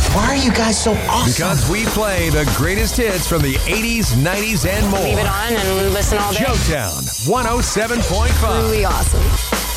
Why are you guys so awesome? Because we play the greatest hits from the 80s, 90s, and more. Leave it on and listen all day. Showtown 107.5. Really awesome.